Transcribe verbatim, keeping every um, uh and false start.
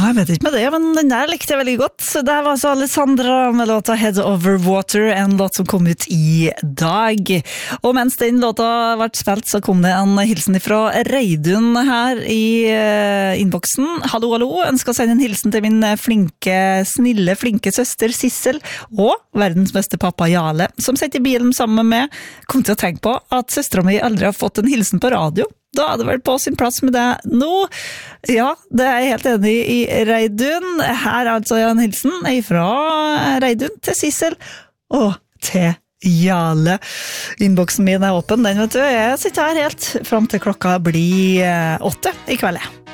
jeg vet ikke med det, men den der likte jeg veldig godt. Så det var altså Alessandra med låta Head Over Water, en låt som kom ut i dag. Og mens den låta ble spilt, så kom det en hilsen fra Reidun her i uh, innboksen. Hallo, hallo, ønsker å sende en hilsen til min flinke, snille, flinke søster Sissel, og verdens beste pappa Jarle, som sitter i bilen sammen med meg. Kom til å tenke på at søstera mi aldri har fått en hilsen på radio. Da hadde det vært på sin plass med det nå. Ja, det er jeg helt enig i, Reidun. Her er altså en hilsen fra Reidun til Sissel og til Jarle. Innboksen min er åpen, den vet du. Jeg sitter her helt frem til klokka blir åtte i kveld.